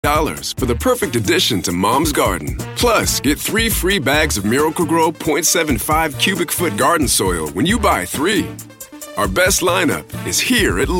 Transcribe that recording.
for the perfect addition to Mom's Garden. Plus, get 3 free bags of Miracle-Gro 0.75 cubic foot garden soil when you buy 3. Our best lineup is here at Lowe's.